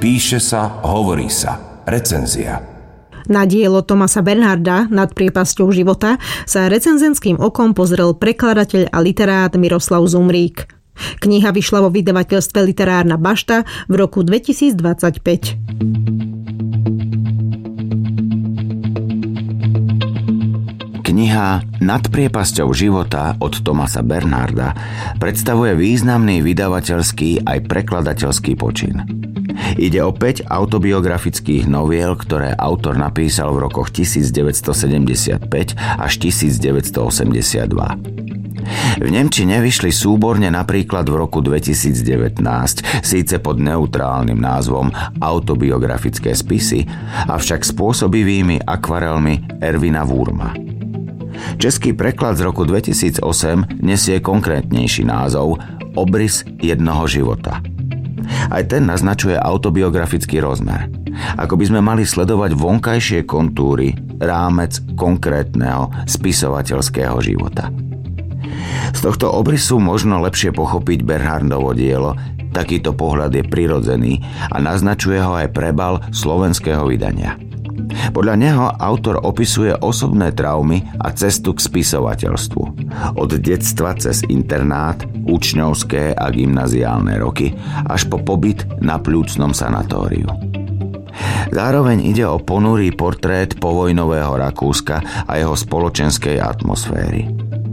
Píše sa, hovorí sa. Recenzia. Na dielo Thomasa Bernharda Nad priepasťou života sa recenzenským okom pozrel prekladateľ a literát Miroslav Zumrík. Kniha vyšla vo vydavateľstve Literárna bašta v roku 2025. Kniha Nad priepasťou života od Thomasa Bernharda predstavuje významný vydavateľský aj prekladateľský počin. Ide o 5 autobiografických noviel, ktoré autor napísal v rokoch 1975 až 1982. V nemčine vyšli súborne napríklad v roku 2019, síce pod neutrálnym názvom Autobiografické spisy, avšak s pôsobivými akvarelmi Ervina Wurma. Český preklad z roku 2008 nesie konkrétnejší názov Obrys jednoho života. Aj ten naznačuje autobiografický rozmer. Ako by sme mali sledovať vonkajšie kontúry, rámec konkrétneho spisovateľského života. Z tohto obrysu možno lepšie pochopiť Bernhardovo dielo, takýto pohľad je prirodzený a naznačuje ho aj prebal slovenského vydania. Podľa neho autor opisuje osobné traumy a cestu k spisovateľstvu. Od detstva cez internát, učňovské a gymnaziálne roky až po pobyt na pľúcnom sanatóriu. Zároveň ide o ponurý portrét povojnového Rakúska a jeho spoločenskej atmosféry.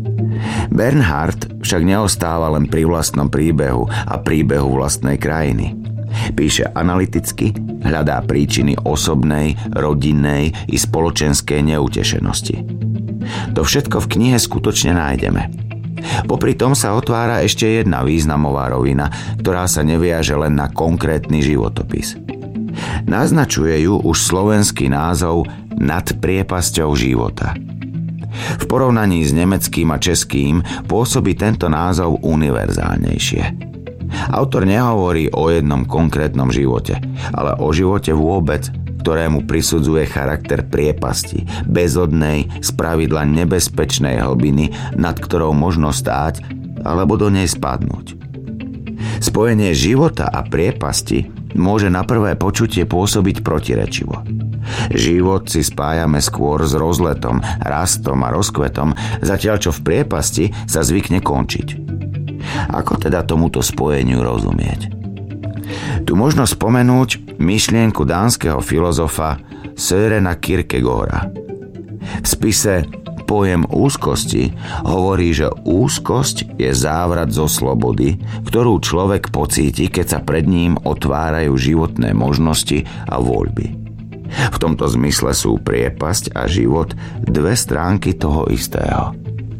Bernhard však neostáva len pri vlastnom príbehu a príbehu vlastnej krajiny. Píše analyticky, hľadá príčiny osobnej, rodinnej i spoločenskej neutešenosti. To všetko v knihe skutočne nájdeme. Popri tom sa otvára ešte jedna významová rovina, ktorá sa neviaže len na konkrétny životopis. Naznačuje ju už slovenský názov Nad priepasťou života. V porovnaní s nemeckým a českým pôsobí tento názov univerzálnejšie. Autor nehovorí o jednom konkrétnom živote, ale o živote vôbec, ktorému prisudzuje charakter priepasti, bezodnej, spravidla nebezpečnej hlbiny, nad ktorou možno stáť alebo do nej spadnúť. Spojenie života a priepasti môže na prvé počutie pôsobiť protirečivo. Život si spájame skôr s rozletom, rastom a rozkvetom, zatiaľ čo v priepasti sa zvykne končiť. Ako teda tomuto spojeniu rozumieť? Tu možno spomenúť myšlienku dánskeho filozofa Sørena Kierkegaarda. V spise Pojem úzkosti hovorí, že úzkosť je závrat zo slobody, ktorú človek pocíti, keď sa pred ním otvárajú životné možnosti a voľby. V tomto zmysle sú priepasť a život dve stránky toho istého.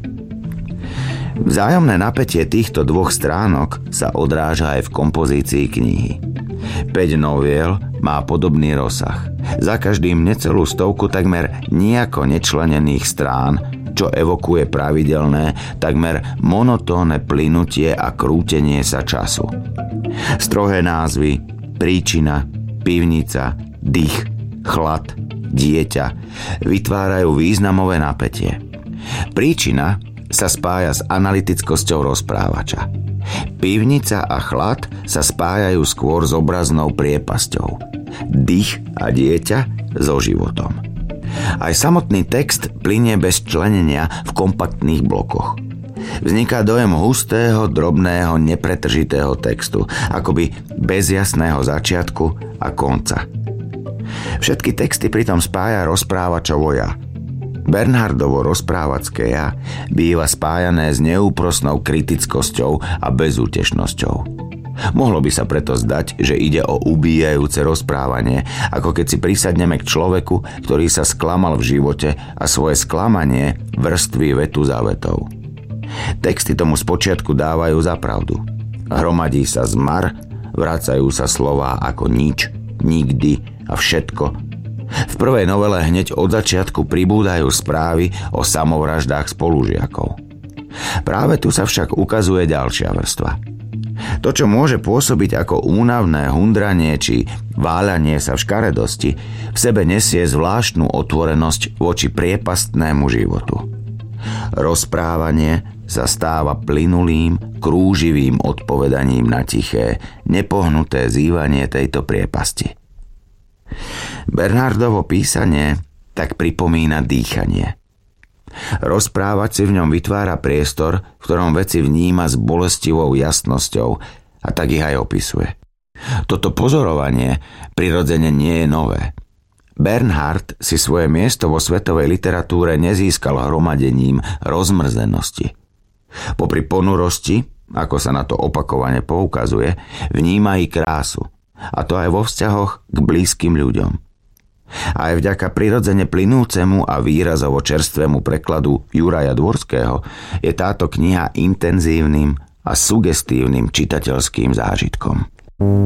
Vzájomné napätie týchto dvoch stránok sa odráža aj v kompozícii knihy. 5 noviel má podobný rozsah. Za každým necelú stovku takmer nijako nečlenených strán, čo evokuje pravidelné, takmer monotónne plynutie a krútenie sa času. Strohé názvy príčina, pivnica, dých, chlad, dieťa vytvárajú významové napätie. Príčina sa spája s analytickosťou rozprávača. Pivnica a chlad sa spájajú skôr s obraznou priepasťou. Dých a dieťa so životom. Aj samotný text plynie bez členenia v kompaktných blokoch. Vzniká dojem hustého, drobného, nepretržitého textu, akoby bez jasného začiatku a konca. Všetky texty pritom spája rozprávačovo ja. Bernhardovo rozprávacké ja býva spájané s neúprosnou kritickosťou a bezútešnosťou. Mohlo by sa preto zdať, že ide o ubíjajúce rozprávanie, ako keď si prisadneme k človeku, ktorý sa sklamal v živote a svoje sklamanie vrství vetu za vetou. Texty tomu spočiatku dávajú za pravdu. Hromadí sa zmar, vracajú sa slová ako nič, nikdy a všetko. V prvej novele hneď od začiatku pribúdajú správy o samovraždách spolužiakov. Práve tu sa však ukazuje ďalšia vrstva. To, čo môže pôsobiť ako únavné hundranie či váľanie sa v škaredosti, v sebe nesie zvláštnu otvorenosť voči priepastnému životu. Rozprávanie sa stáva plynulým, krúživým odpovedaním na tiché, nepohnuté zývanie tejto priepasti. Bernardovo písanie tak pripomína dýchanie. Rozprávať si v ňom vytvára priestor, v ktorom veci vníma s bolestivou jasnosťou a tak ich aj opisuje. Toto pozorovanie prirodzene nie je nové. Bernhard si svoje miesto vo svetovej literatúre nezískal hromadením rozmrzenosti. Popri ponurosti, ako sa na to opakovane poukazuje, vníma i krásu, a to aj vo vzťahoch k blízkym ľuďom. Aj vďaka prirodzene plynúcemu a výrazovo čerstvému prekladu Juraja Dvorského je táto kniha intenzívnym a sugestívnym čitateľským zážitkom.